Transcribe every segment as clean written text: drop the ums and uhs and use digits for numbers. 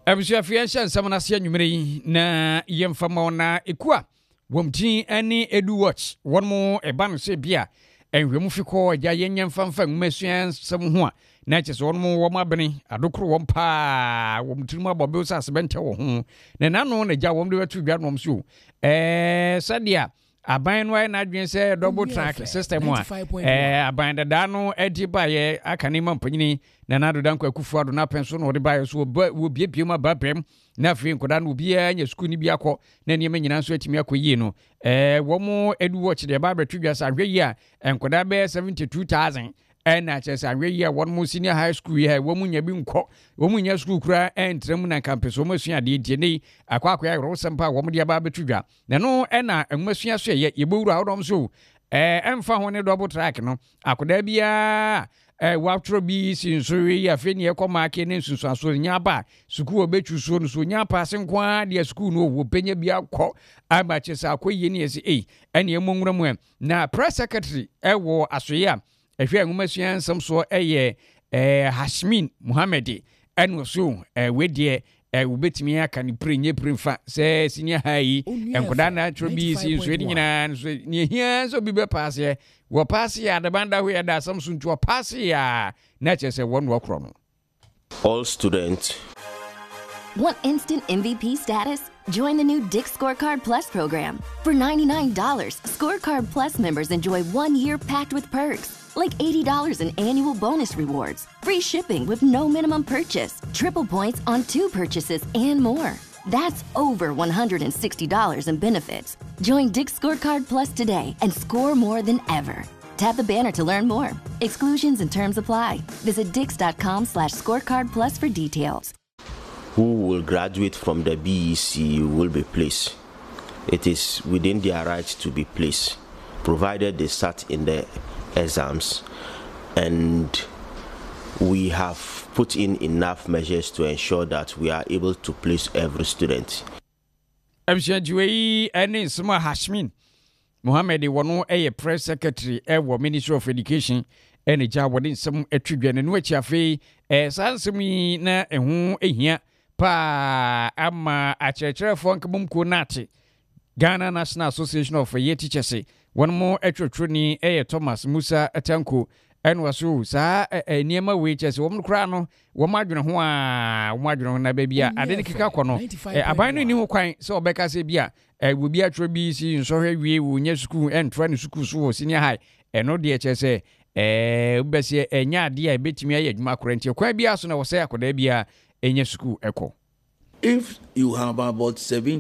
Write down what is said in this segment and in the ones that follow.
Abusua fiansha nsɛm se anwumere yi na yɛmfama ona ekua womtin ani edu watch won mo eba no se bia enhwemu fikɔ agya yɛnyɛmfamfa nwumasua nsɛm ho a na kyese won mo wom abene adokoro wom pa womtirim abɔbe sa asebɛnte wo ho na nano na gya wom de wetu dwa nom so sadia aban no na adwen sɛ double track system a aban dada no edi ba ye akane mampanyini na nado danko akufu ado na penso no de ba ye so wo biebie ma ba pem na afei nkoda no bia nya school ni bia kɔ na niam nyina so atimi akɔyie no wo mo edu watch de ba betu dwa sa hwe yi a nkoda be 72000 na chesa hwe yi a won mo senior high school yi wo mu nya bi nkɔ wo mu nya school kura entram na campus wo masua de die nei akwakoya ro sempa wo mo de ba betu dwa na no na masua so ye yebowura hodom so emfa ho ne double track no akoda bia watro bi sinsowe ya fe ne ekoma ake ne nsusuaso nya ba suku obetwu so no so nya pass nkwa de suku no wo penya bia kɔ aba chesa akoyie ne yesi ene emonwura mu na press secretary wo asoye a ehwe nwumasua nsɛm so Hashmin Muhammad eno so wedie wobetimi aka ne prenye premfa sɛ senior high enkoda na trobi sinso edi nyina ne hia so bi be pass ye wo pass ya de banda ho ya da samsun to pass ya na chese won wo kro no. All students Want instant MVP status? Join the new Dick Scorecard Plus program. For $99, Scorecard Plus members enjoy 1 year packed with perks, like $80 in annual bonus rewards, free shipping with no minimum purchase, triple points on 2 purchases, and more. That's over $160 in benefits. Join Dick Scorecard Plus today and score more than ever. Tap the banner to learn more. Exclusions and terms apply. Visit dix.com/scorecard plus for details. who will graduate from the BEC will be placed. It is within their right to be placed, provided they sat in the exams, and we have put in enough measures to ensure that we are able to place every student. Hashmin Muhammad wono press secretary Ministry of Education ene ja wode nsem atwidwa ne no achi afei sansemi na ehu ehia pa ama akyerɛkyerɛfo nkabomko nate Ghana National Association of Year Teachers one more atwotwoni Thomas Musa Atanko ene waso saa niema we chese wom kra no wom adwene ho a wom adwene ho na ba bia ade ne keka kɔ no aban no ni ho kwan sɛ obɛka sɛ bia wo bia atworo bi si nsohwe wie wo nya school entra ne school so senior high eno de chese ubese enya ade a betimi aye adwuma korante kwa bia so na wo sɛ akoda bia enya school eko. If you have about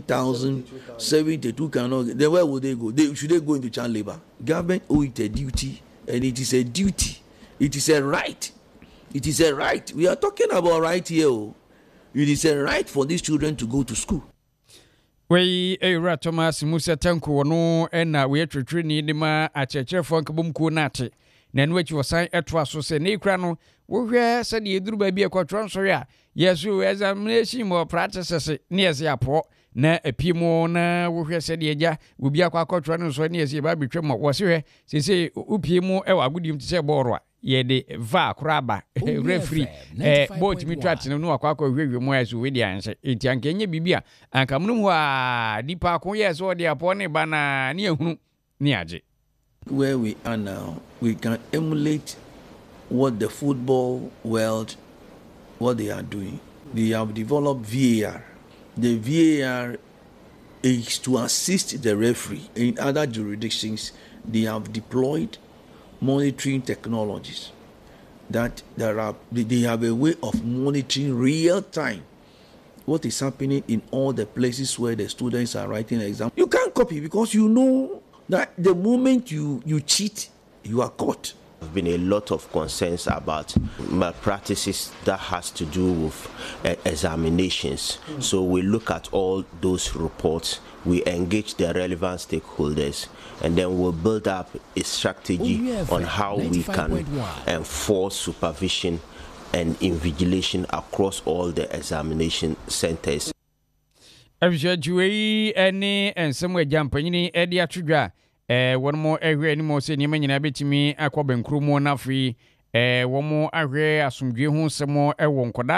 7,072 cannot, then where would they go? Should they go into child labor? Government owe it a duty, and it is a duty. It is a right. It is a right. We are talking about right here. It is a right for these children to go to school. We Thomas Musa Tanko no ena we twetwe ni de ma akyerɛkyerɛfo nkabomko nate na no achi wosan etwa so se ne kra no wo hwɛ sɛ de eduru ba bi ekɔtro nso ya yesu examination mo practices ne yesi apo na epimo na wo hwɛ sɛ de agya obi akɔtro no so ne yesi ba betwe mo wo se hwɛ sese upiemo e wa agudim te sɛ bɔɔro a ye de va kraba referee boat mi twat no akwa hwehwe mo aso we de anse enti anka nye bibia anka munum ho a dipa ko yes o de apo ne bana ne ehunu ne age. Where we are now, we can emulate what the football world, what they are doing. They have developed VAR. The VAR is to assist the referee. In other jurisdictions, they have deployed monitoring technologies that they have a way of monitoring real time what is happening in all the places where the students are writing exams. You can't copy because you know that the moment you cheat, you are caught. There have been a lot of concerns about malpractices that has to do with examinations. So we look at all those reports, we engage the relevant stakeholders, and then we'll build up a strategy on how we can enforce supervision and invigilation across all the examination centers. Abjajuei ene ensemo ajampanyini edi atudwa won mo ehwe ni mo se ni manyina betimi akobenkru mo na fri won mo ahwe asomdwe ho semo ewo nkoda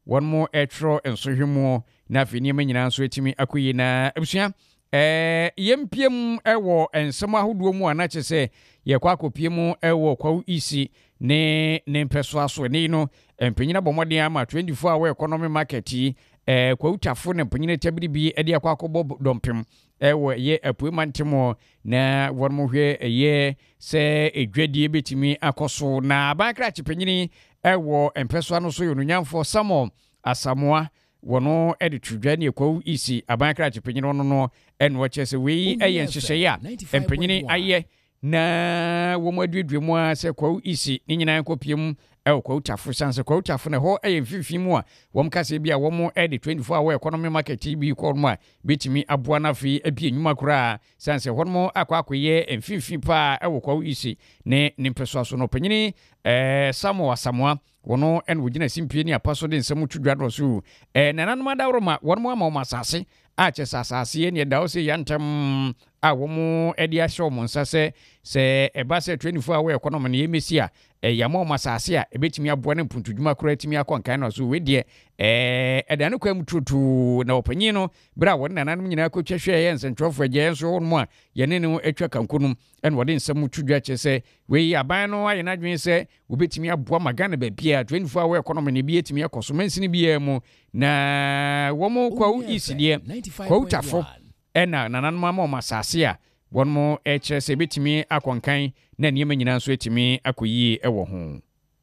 one mo etro ensohwemo na afeni ma nyina nso etimi akoyi na abusua yempiem ewo ensem ahodo mu anache se ye kwa kopiem ewo kwa isi ne mpeso aso ne no empenyina bomode ama 24 hour economy market yi kwa utafo ne empenyina tabiribi ede akwa akobo dompem ewo ye apuema ntemo na won mo hwe ye se edwadie betimi akoso na abankra chipenyini ewo empeso ano so yonunyanfo Samuel Asamoah wono editudwa ne kwa isi abankra chipenyini ono no enwo chese we ayen hyehyɛ ya empenyini aye na wo mo aduadua mu a se kwa isi ni nyina kopiem kwa utafo sanse kwa utafo ne ho mfifi mu a wom kase bia wom edi 24 hour economy market bi ko mu a betimi aboa na fi abi enwuma kura sanse ho mo akwakoye mfifi pa kwa isi ne nimpeso aso no panyini Samoah wono en wogina simpie ni apaso de nsem twudwa do so nananom adawroma wonmo ama masase a chesasase ne dawo se yantem a womo edi ahye omo nsase se eba se 24 hour economy ne yemesi a yamo masase a ebetimi aboa ne mpuntudwuma kura timi akonkan no so wedie edane kwam tutu na opanyin no bra won nananom nyina akotwahwe ye nsentwofo agye nso wonmo a yene ne atwa kankunum en wode nsem twudwa chese we aban no aye na dwen se obetimi aboa magana ba bia 24 hour economy ne bi etimi akoso mansini bia mu na womo kwa isidie kwa utafo ena nananom ama masase a wonmo chese betimi akonkan na niema nyina nso etimi akoyi ewo ho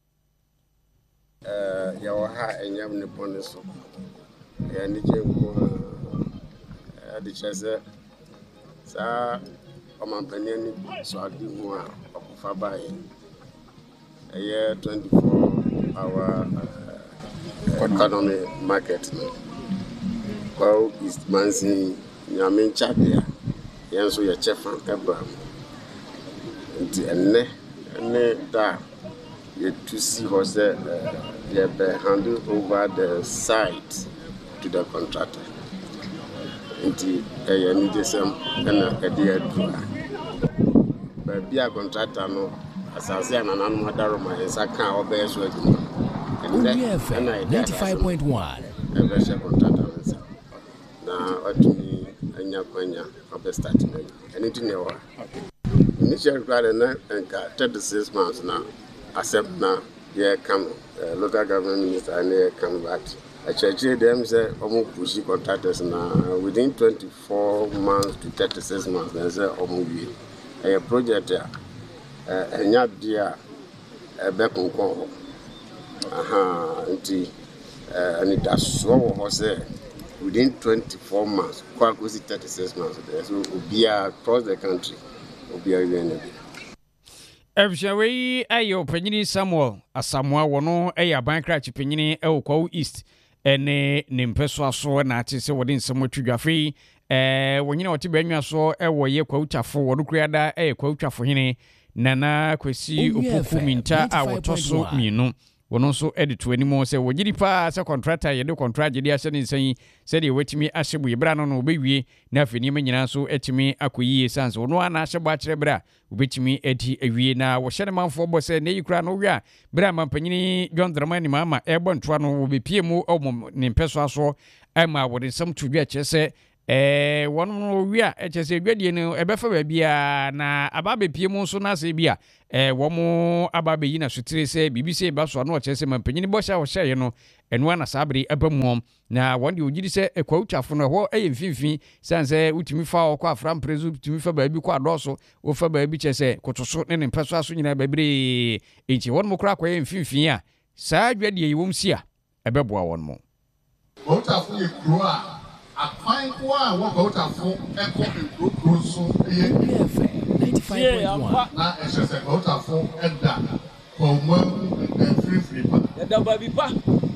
ya ha enyam ne pone so ya ni jengo adi chese sa omampani ni so adi mu a okufa bai 24 hour economy market kwa East Mansi nyamin chadia yanso ya chefa Abraham nti enne da you to see horse they hand over the site to the contractor. Inti any desem na edia dua. But be a contractor no asase ananu madaroma ensaka obeso aduma. And 95.1 every contractor na otumi anya kwanya obestart anything newa. Initial required na 36 months now. Accept now, yeah, come local government minister and come back. Actually, them say almost pushy contractors now within 24 months to 36 months. They say almost a project there, and yet dear, a back on call. And it does so was within 24 months, quite 36 months. So will be across the country, will be a Ebshawe ayo panyini Samuel Asamoah wono abankra chipanyini kwa East ene nimpeso aso na atise wode nsemo twudwafe wonyina wote banwa so ye kwa utafo wodo kuriada kwa utwafo hene nana kwesi opoku minta a wotoso mienu wono so edito animo se wogiri pa se contractor ye de contract de ase ne nsan se de wetimi ahyebu ibra no no obewie na afeni manyina so etimi akoyi sanse wono ana ahyebo akere bra obetimi edi awie na wo hyene manfo bo se ne yikura no wi a bra mampanyini John Dramani mama ebo ntoa no obepie mu ne mpeso aso ama wode sam tudwa kyese wono wi a kyese edwadie no ebefa ba bia na ababe pie mu so na se bia womo ababe yi na sutire se BBC eba so na kyese mampanyini bo sha wo hye no eno ana sabere abamuom na wonde ogiri se kwa utafo no ho mfimfin sanse utimi fa kwa afram prezu utimi fa baabi kwa doso wo fa baabi kyese kotoso ne mpeso aso nyina babire enchi won mo kra kwa mfimfin a saa dwadie yi wom sia ebeboa won mo utafo ye kro a akwan kwa wo utafo eko kro so ye 95.1 na ese utafo eda ko mo free pa eda babi pa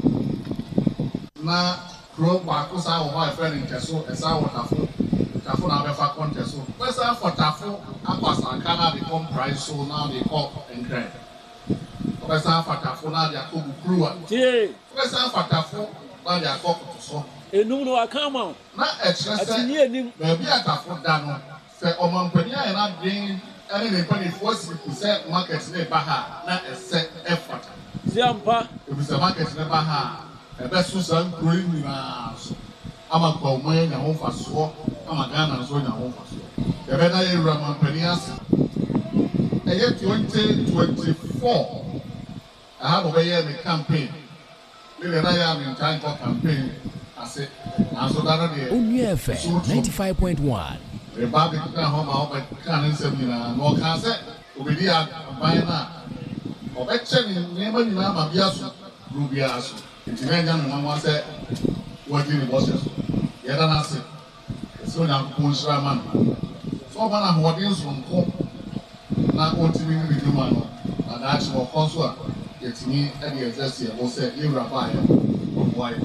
na kro kwa ko sa wo ha friend nteso esa wo tafo na be fa konteso pesa for tafo akwasa kana be price so now they call and then pesa for tafo na dia ko bukruwa pesa for tafo na dia ko kutoso enum no akama na exercise na bi atafo da no se omampani aye na den ene ne pani force se market ne ba ha na ese effort ziampa if the market ne ba ha ebe susan green na so ama kwa umwe na ho faso ama Ghana so na ho faso ebe na ye rama panias eye 2024 aha bo be ye the campaign le na ya me time for campaign ase aso dano de Only FM 95.1. the baby na ho ma ho be kan nsem ni na no ka se obedi a ban na obeche ni nema ni na ma bia so rubia so ntinanya no mama se wodi ni bosses yeda na se so na kunshra man so bana ho din so nko na ontimi ni djuma no na da chi wo konso a yetini e de exercise e bo se yewra ba ya boy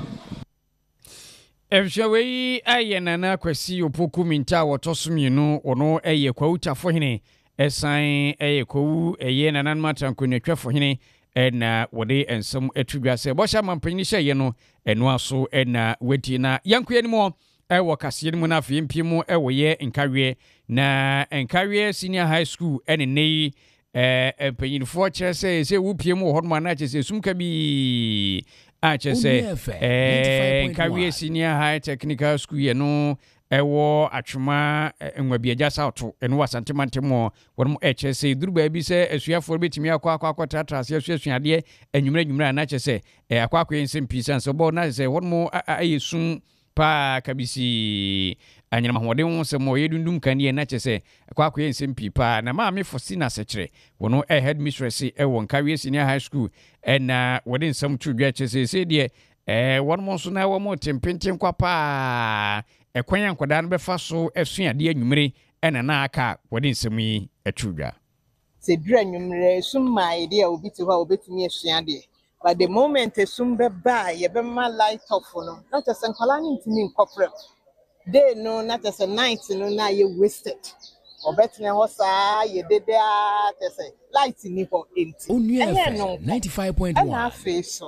Efshawei ayenana kwasi opoku minta wotosumienu ono eye kwawutafo hene esan eye kwawu eye nanan matankonetwafo hene ena wode ensem atudwa se bosha mampanyini hye no eno aso ena wedi na yankuye ni mo ewo kase ni mo na afie mpimu ewo ye nkawe na nkawe senior high school ene nei empanyinfo kire se wupiemu ho no na kire sumka bi achese nkawe senior high technical school ye no ewo atwuma enwabiaja south eno wasantemantem wonmo HSA duruba bi se asuafo betimi akwa tratra se asuade enwumra na chese akwa ensem pisa so bo na se wonmo ayesun pa kabisi anyama hoden se mo yedundum kanie na chese akwa ensem pipa na ma me Fosina sekire wono head mistress ewo nkawe senior high school na wodin sam tudwa chese se de wonmo so na wo mo tempenten kwa pa ekwanya nkwada no befa so asuade anwumre na aka wodin sam yi atudwa se dura anwumre summa ide a obi te ho a obetumi asuade but the moment sumbe ba ye be ma light off no not just nkwala ni ntimi nkopre day no not just a night no na ye wasted obetne ho sa ye dede a tese light ni ho enti no 95.1 na face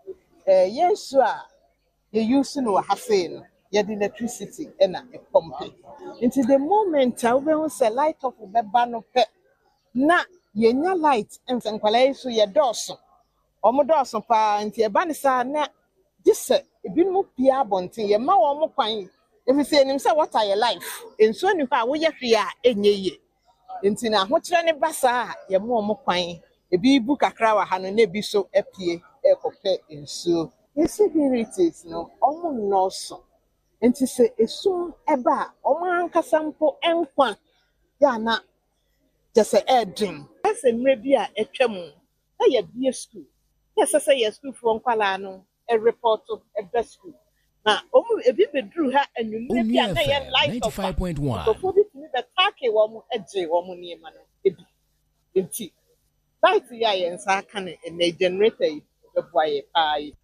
yesu a ye use no hafe no ye the electricity na e pump into the moment I will say light off be ba no pe na ye nya light nkwala yesu ye doso omodoso pa nti e ba ne sa na gise ebinmu pia abonten ye ma wo mo kwan if you say nim say what are your life enso ni kwa wo ye hwe a enye ye nti na ho kire ne basa ye mo kwan ebi bu kakra wa ha no na bi so apie ekope enso insecurities no omo noso nti se esum eba omo ankasa mpo enkwa ya na just edin ase mre bi a etwam na ye bi school yes say yes school for nkwala no e report e best school na omu ebi bedru ha anwumre bi a na ye light of 95.1 so for this me the take wo mu eje wo mu niema no ebi enti light ya ye nsa aka ne na generator yi be boaye pai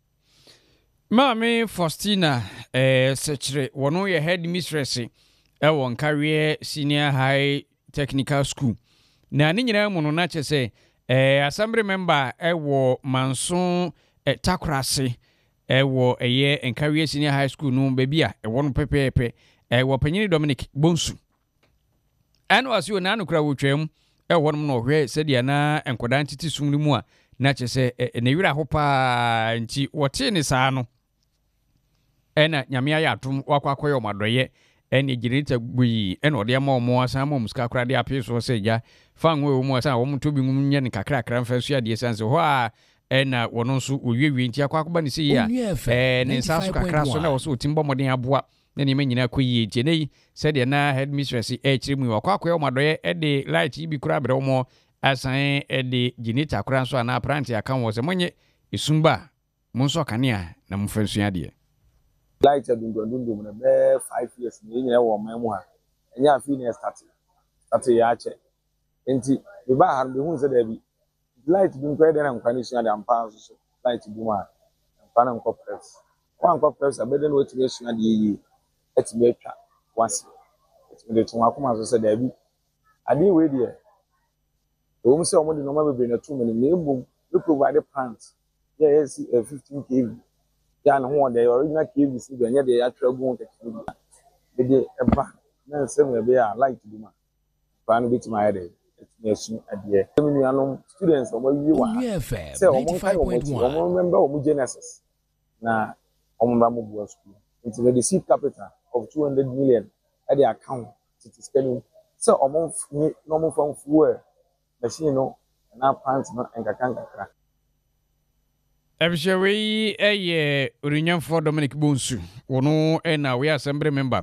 Mami Fosina sechere wono ye head mistress ewo nkawe senior high technical school na ni nyina mu no na chese assembly member ewo Manson Takrase ewo eye nkawe senior high school no bebia ewo no pepepe ewo panyini Dominic Bonsu anu asio na anukra wotwam ewo no no hwe sedia na enkoda ntiti sumni mu a na chese na wira hopa nti wote ni saa no ena nyamia ya atum wakwakoyo madoye ene generator gui ene ode ma omo asan ma muska kra de apeso seja fanwe omo asan omo to bi ngum nya ne kakra kra mfansu ade sanse ho a ena wono nso owiwi nti akwakoba ne sei ya ne nsaso kakra so na wo so otimbo moden aboa ne ne manyina koyi je nei se de na head mistress chiri mu wakwakoyo madoye ede light bi kra bre omo asan ede generator kra nso na apprenti aka wo se monye isumba monso kanea na mfansu ade light dundundum na be 5 years ni nyina wo mamu ha enya afi ni start ya che enti be ba har be hu se da bi light dun ko na nkwa ni sua da ampa so light bi ma ampa na nkwa press kwa nkwa press abede no otime sua da yi etime atwa wase etime de tun akoma so se da bi ade we de o mu se o mo de no ma be na 2 minutes na ebom we provide plants yes 15 kV ya na ho the original KVC be nya de atwagu technology de eba na se me be ya light bi ma pa no bit my head esu ade e mi anom students o ma wi wa se o mo kai o mo member o mo Genesis na omba mo bo school into the seed capital of 200 million at the account it is spending so normal from fuel machine no na plant no enkaka Ebishewe eye Orinyamfo Dominic Bonsu wono na we assembly member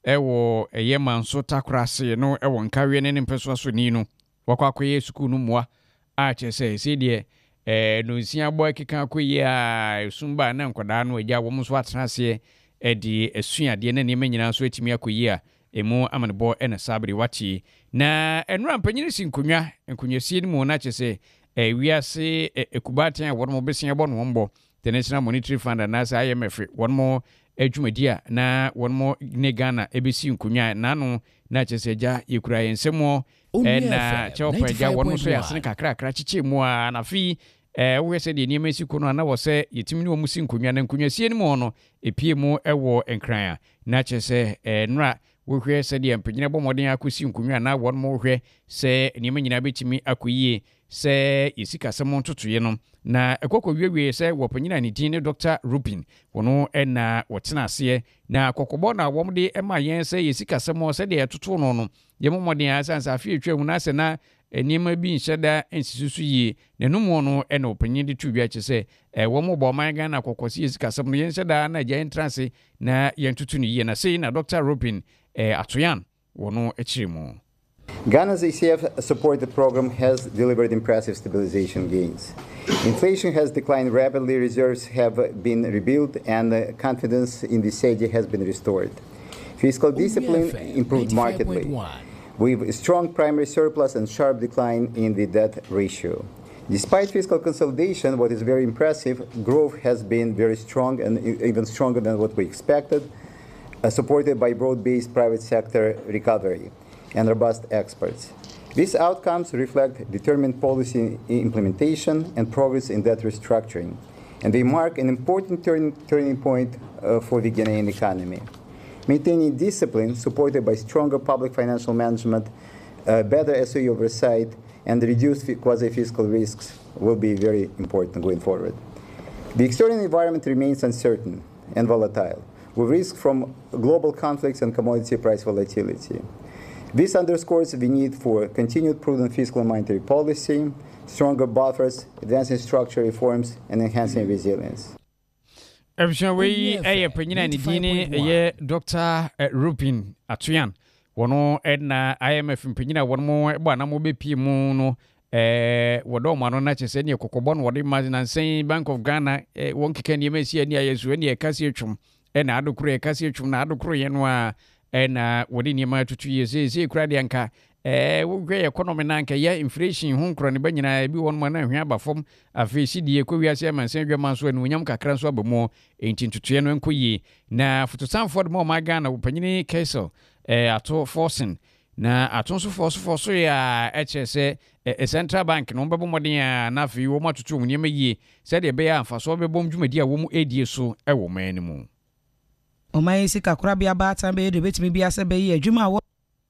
ewo eye manso takrase no ewo nkawe ne mpeso so ni no wakwakoye school no moa a chese se de no nsia boy keka akoye a esumba na nkoda no agya wo so atenase edi esuade ne ne nyina so etimi akoye a emu amanebo na sabri wachi na enura mpanyini sinkonwa nkonyasie ni mu na chese wiase ekubatan a won mo besia bo no mbo the National Monetary Fund and as IMF one more edwumadia na won mo ne Ghana ebesi nkonwa na no na chese ja yekura yensemo na chopa ja won so yasene kakra chiche mu a na fi wo se de niam esi kono na wo se yetimi ne wo musi nkonwa na nkonwasie ni mu no epie mu ewo enkran na chese nra wo hwe se de mpanyina bo moden akosi nkonwa na won mo hwe se niam nyina betimi akoyie se isika semon tutuye no na ekoko wiewie se wopanyina ni din ne Dr. Rupin wono na wotena ase na kokobo na womde ema yen se isika semon se de tutu no no yemomoden asansa afie twam na se na enima bi nhyeda ensisusu yi ne nomo no na opanyin de tuwia che se womo bo man ga na kokosi isika semon yen hyeda na gya entrance na yen tutu ni yi na se na Dr. Rupin atoyan wono echirimu. Ghana's ACF-supported program has delivered impressive stabilization gains. Inflation has declined rapidly, reserves have been rebuilt, and confidence in the cedi has been restored. Fiscal discipline improved markedly, with a strong primary surplus and sharp decline in the debt ratio. Despite fiscal consolidation, what is very impressive, growth has been very strong and even stronger than what we expected, supported by broad-based private sector recovery and robust exports. These outcomes reflect determined policy implementation and progress in debt restructuring, and they mark an important turning point for the Ghanaian economy. Maintaining discipline, supported by stronger public financial management, better SOE oversight, and reduced quasi-fiscal risks will be very important going forward. The external environment remains uncertain and volatile, with risk from global conflicts and commodity price volatility. This underscores the need for continued prudent fiscal and monetary policy, stronger buffers, advancing structural reforms, and enhancing resilience. Ebishawe panyina ni dini Dr. Rupin Atuyan wono na IMF panyina wono bo na mo bepie mu no wodo ma no na chese ne kokobo no wode ma say Bank of Ghana won keka ne mesi ani ayesu ne ekase atwum na adokoro ekase atwum na adokoro ye no a na wodi niema tutu ye kura de anka wo hwe economy na anka ya inflation ho nkro ne banyina bi won ma na hwe abafom afeshi die ko wiase amansan dwama so anu nyam kakra so abamo enti tutu ye no enkoyi na fotosanford mo ma Ghana wopanyini Kesel ato forcing na ato so force ya HSA Central Bank no mbebo modern ya na afi wo matutu mu niema yi se de be ya amfaso bebom dwumadi a wo mu edie so ewo manimu Omai sika kurabia bata be de betimi bia se be ye adwuma wo.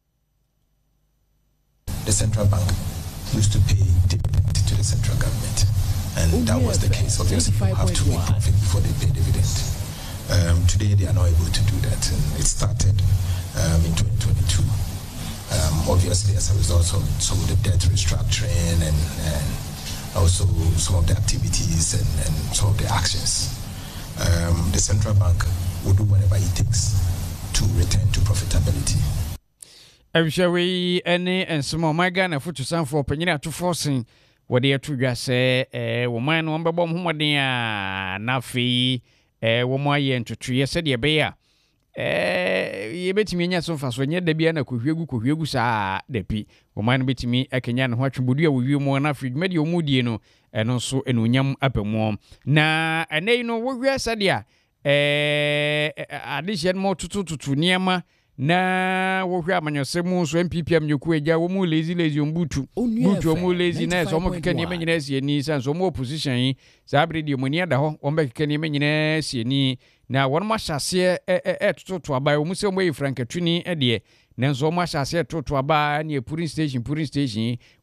The central bank used to pay dividend to the central government, and that was the case. Obviously, you have to make profit before they pay dividend. Today, they are not able to do that, and it started in 2022. Obviously, as a result of some of the debt restructuring and also some of the activities and some of the actions, the central bank will do whatever it takes to return to profitability. Ebishawe and some my Ghana fotosan for panyina to forcing what they to just say woman no mbebo homoden a na fi wo ye ntotoye se de be ya ye betimi nya so faso nya da bia na kohwegu saa da pi woman betimi akenya ne ho atwebudu a wowie mu na fi dwumadi omudie no eno so enunyam apamu na enei no wo hwe sadia addition mo tutu niema na wo hwe amanyosemu so MPPM nyoku eja wo mu lazy ombutu mu lazy na so mo keka niema nyina sieni san so mo opposition yi sabre di omoni ada ho wo be keka niema nyina sieni na won ma hyase tutu aba wo mu se mo yi frankatuni de na so mo hyase tutu aba na purin station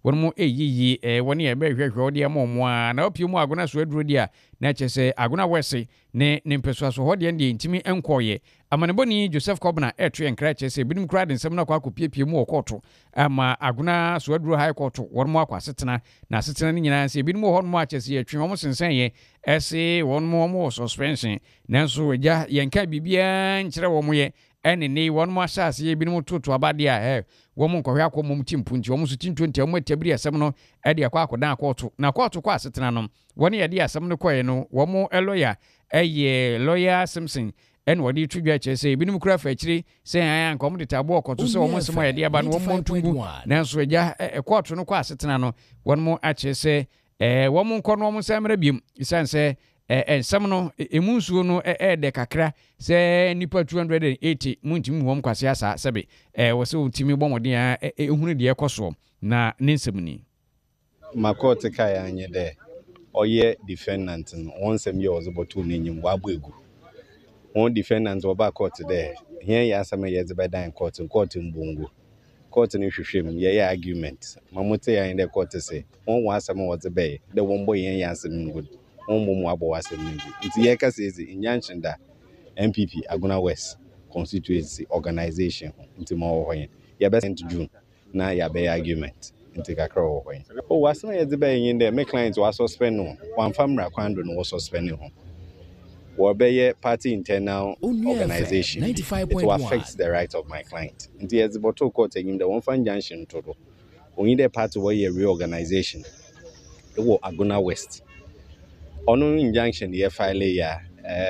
mo eyiyi woni e be hwehwe odi mo a na opie mu agona so aduro dia na chese agona wese ne mpeso so hode ndi ntimi enkoye amaneboni Joseph Kobna eto enkra chese binim kra de nsem na kwa kopiepie mu okoto ama agona so aduro high court won mo akwa setena na setena ni nyina se binim ho mo achese yetwe mo sensen ye ese won mo suspension nanso eja yenka bibia nkyere wo mo ye ene ne won mo asase ye binim toto abade a wo mo nkɔhwe akɔ mom timpunti wo mo so tin20 wo mo tabiri asɛm no ade akɔ akɔdan akɔto na akɔto kɔ asetena no woni ye de asɛm no kɔye no wo mo lawyer lawyer Simpson en wodi tudwa kyese binim kura fa akiri sɛ ayan kom de tabo ɔkɔto sɛ wo mo sɛm ye de aba no wo mo ntungu nanso agya kɔto no kɔ asetena no won mo akyese wo mo nkɔ no wo mo sɛmra biem isanse ensam no emunsuo no de kakra se nipa 280 muntimi wom kwase asa sebe wo se untimi bomodin a ehunu de ekoso na nensem ni makoti kai anye de oye defendant no wonsem ye ozoboto nenyim wa agboegu won defendant oba court de here ya asama ye zebedan court mbongo court ni hwehwem ye argument mamote ya inde court se won wa asama wo zebe de won boy ye ya asama ngud mu abo asem ni nti ye ka say injunction da MPP Aguna West constituency organization nti mo ho yen ye be sent June na ya be argument nti kakra ho yen o wasna ye de be yen de me client was suspend no one famra kwando no was suspend ho wo be ye party internal organization it will affect the right of my client nti ye de boto court yin de one fan injunction to do only the party where ye reorganization e wo Aguna West ono injunction ye file ya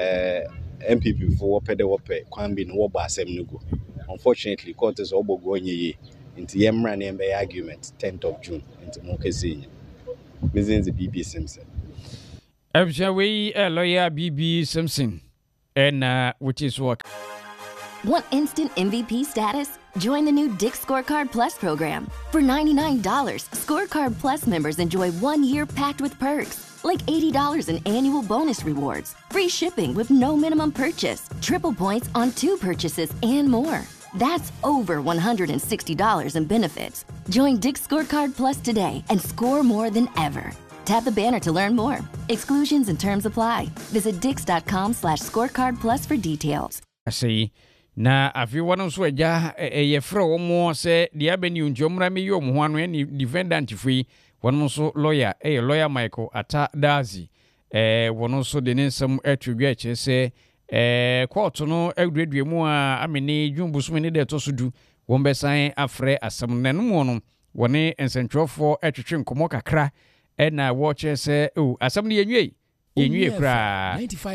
MPP for wopede wope kwambi no wo ba asem no go unfortunately court is obogo onye nti yemra na embe argument 10th of June nti mo kesi business BB Simpson we lawyer BB Simpson and which is what Want instant MVP status? Join the new Dick Scorecard Plus program. For $99, Scorecard Plus members enjoy 1 year packed with perks, like $80 in annual bonus rewards, free shipping with no minimum purchase, triple points on 2 purchases, and more. That's over $160 in benefits. Join Dick Scorecard Plus today and score more than ever. Tap the banner to learn more. Exclusions and terms apply. Visit dix.com/scorecard plus for details. I see. Na afi wono so agya yefre wo mo se dia bani unjomra me yom ho anu ni defendant free wono so lawyer lawyer Michael Atadazi wono so de nsem atwedwa che se court no agredue mu a amene dwumbusum ne de to so du won besan afre asem nanum no woni ensentwofo atwetwe nkomo kakra na wo che se asem ne yenwie kra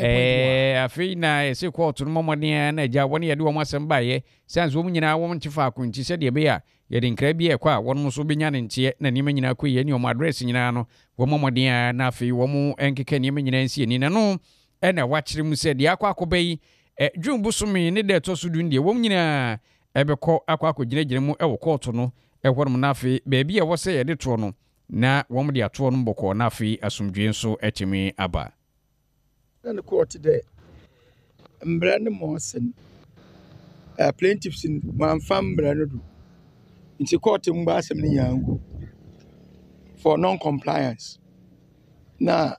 afi na ese court no momodin na agya woni ye de wo asem baye sans wo nyina wo ntifa akunti se de be ya ye de nkra bi ekwa won so benya ne ntie na nima nyina ko ye ni o address nyina no wo momodin na afi wo mu enkeke nima nyina nsie ni na no na wachire mu se de akwa akobai dwumbusumi ne de to so du ndie wo nyina ebekọ akwa akogina mu wo court no ehwonom na afi beebi e wo se ye de to no na wom de ato no mbokọ na afi asumdwe nso etimi aba na court de mbrane mosen plaintiffs in man fam brane do nti court mba asem ne yangu for non compliance na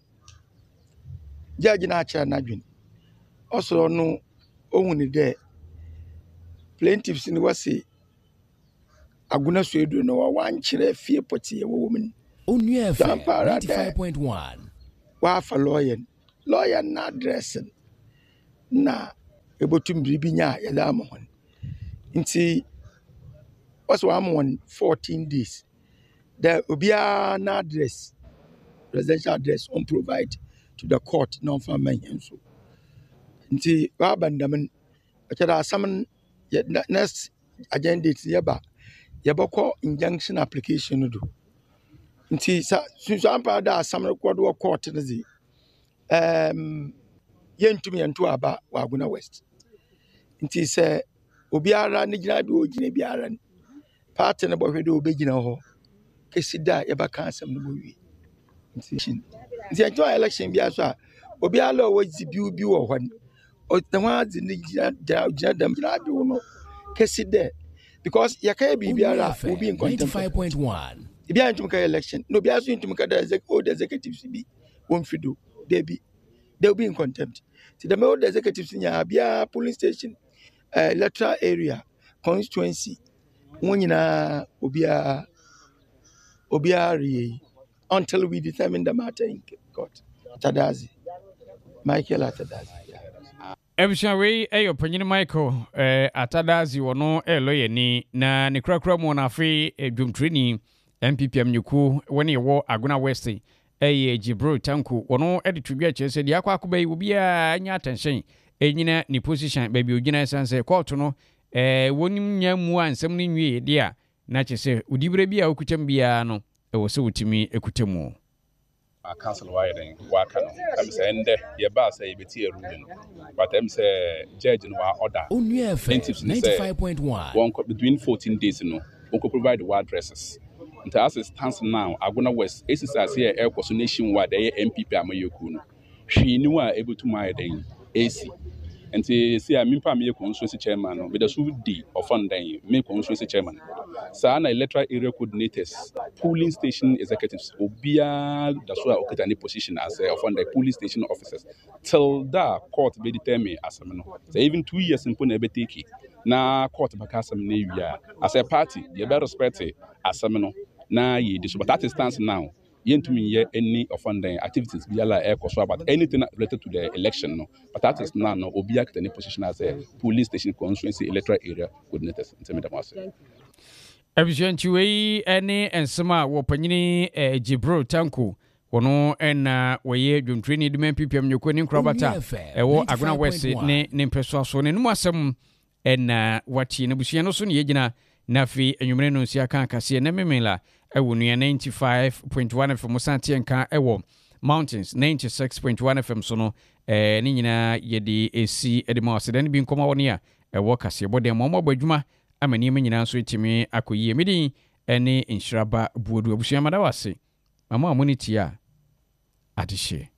judge na acha na dwen also no ohun de plaintiffs ni wase Aguna Suedu no wan kire fie poti e wo mun Onua FM 95.1 wa fa lawyer na address na ebotum biribi nya ya da mo nti also am 14 days the obia na address presidential address on provide to the court non for men so nti ba bandamen akira asam next agenda yeba yebako injunction application do nti so ampa da asam record wo court nzi yentumi yento aba wa Aguna West nti se obiara ne gina bi ogina biara party ne bohwede obegina ho kesida yebaka asam no bowie nti enjoy election bia so a obiara wo zibiu bi wo hwan o tawadi ne gina dam gina bi wo no kesida because yakaya bibiara will be in contempt 95.1 If you are to election, no be asking to make the executives be won't do. They'll be in contempt. See the old executives in Abia polling station, electoral area, constituency, one obia until we determine the matter in court. Atadazi. Michael Atadazi. Wei eyo panyin Michael Atadazi wono lawyer ni na ne krakra mu na afi dwumtreni MPPM nyuku woni wo Aguna West Jibril Tanku wono editubia chese dia kwa akuba yi obia anya attention enyina ni position baby ogina sanse court no wonim nyamu ansem ni nwie dia na chese udibere bia okutam bia no wo se utimi ekutamu council wiring waka no am say ende ye ba say beti ruling but am say judge no order plaintiffs 95.1 one between 14 days no we could provide the addresses and as it stands now Aguna West exercise here air coordination nationwide the MPP amayoku no hwe ni wa able to my den AC and see amimpa me constituency chairman no with the should d of funding me constituency chairman sa na electoral area coordinators polling station executives obia that's why okay any position as of funding polling station officers till that court be determine as no so even 2 years in put take na court bakasam na wia as a party you better respect as no na ye this but that stands now yentumi ye any offending activities biala air course about anything related to the election no but that is now no obi act any position as a police station constituency electoral area coordinators intimidamase Ebijanti wei ene ensema wo panyini Jibril Tanku wono ena weye dwumtreni de MPPM nyoko ni nkrabata wo Aguna West ne mpeso aso ne num asem ena wati ne busua no so ne yegina nafi enwumre no nsia kan kase na memela ewo nua 95.1 FM Santie nka ewo Mountains 96.1 FM so no ni nyina yedi esi edema osedan bi nkoma woni a ewo kase bode mo badwuma amani me nyina so etimi akoyie medi ene inshiraba buodu abusua madawase mama amunitia adihye